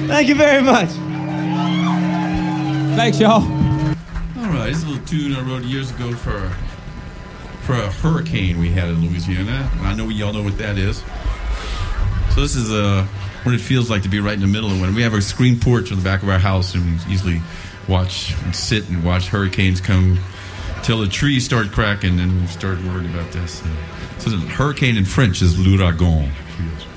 Thank you very much. Thanks, y'all. All right, this is a little tune I wrote years ago for a hurricane we had in Louisiana. And I know y'all know what that is. So this is what it feels like to be right in the middle of one. We have a screen porch on the back of our house, and we usually sit and watch hurricanes come till the trees start cracking, and we start worrying about this. So the hurricane in French is l'ouragan.